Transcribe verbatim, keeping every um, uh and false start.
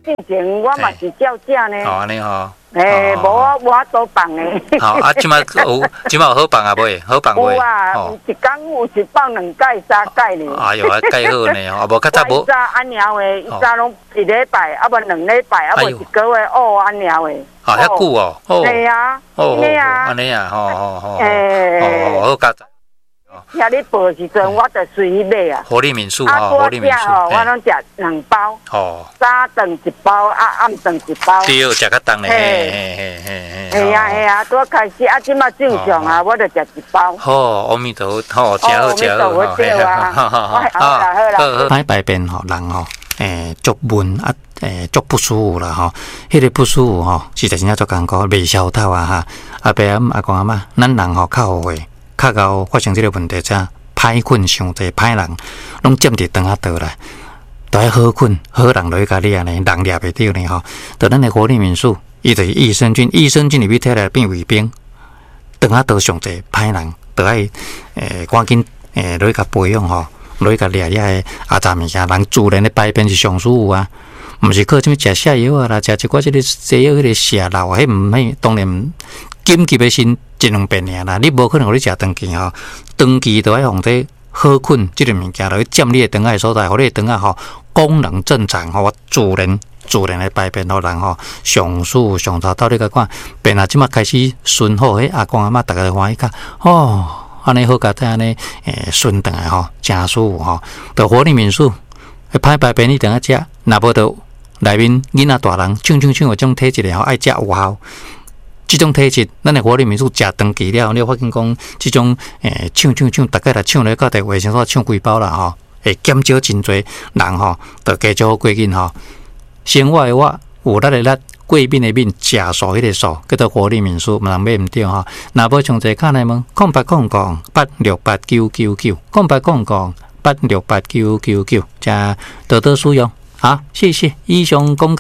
进前我嘛是照食呢。 好安尼吼。 诶，无我我多放诶。 好啊，即摆有即摆有好放啊未？好放未？ 有啊，一工有一放两盖三盖呢。 哎呦，啊盖好呢，啊无较早无。 伊早安鸟诶，伊早拢一礼拜，啊无两礼拜，啊无一个月哦安鸟诶。 啊，遐久哦。 对啊， 哦， 对啊， 安尼啊，吼吼吼。 诶， 哦，好加。 遐你报时阵，我就随伊买啊。 活力民宿吼，活力民宿。 我拢食两包。 哦。 早顿一包，啊暗顿一包。 对，食较重咧。嘿嘿嘿嘿嘿。系啊系啊，拄开始啊，即马正常啊，我就食一包。 好，阿弥陀佛，好，食好食好。 我对啊，好好好啦好啦。 歹排便吼，人吼，诶，足闷啊，诶，足不舒服啦吼。迄个不舒服吼，实在真正足艰苦，袂消透啊哈。阿伯阿阿公阿嬷，咱人吼较后悔。较到发生这个问题，则歹困伤济，歹人拢占伫肠仔倒来，都爱好困，好人落去甲你安尼，人掠袂着呢吼。到咱的活力民宿，伊就是益生菌，益生菌入面摕来变卫兵，肠仔倒上济，歹人都爱诶赶紧诶落去甲培养吼，落去甲掠掠个阿杂物件，人自然的排便是上舒服啊。毋是靠什么食泻药啊啦，食一寡即个西药迄个泻漏啊，迄毋迄当然紧急的先一两遍尔啦。你无可能互你食长期吼，长期都爱用这好困即个物件落去占你的肠仔所在，互你的肠仔吼功能正常吼，自然自然的排便，互人吼上舒服上头。到你甲看，便啊即马开始顺好，迄阿公阿嬷逐个欢喜甲哦，安尼好甲在安尼诶顺顿的吼，真舒服吼。到活力民宿，歹排便你等下食，若无到。内面囡仔大人唱唱唱，有种体质的吼，爱食有效。这种体质，咱的活力民宿食长期了，你发现讲，这种诶唱唱唱，大概来唱咧到第卫生所唱几包啦吼，会减少真侪人吼，就加少过瘾吼。生活的我有力的力，过敏的敏，食素迄个素，叫做活力民宿，毋通买毋着吼。若无详细看来问，空八空讲八六八九九九，空八空讲八六八九九九，加多多使用。好，谢谢以上公告。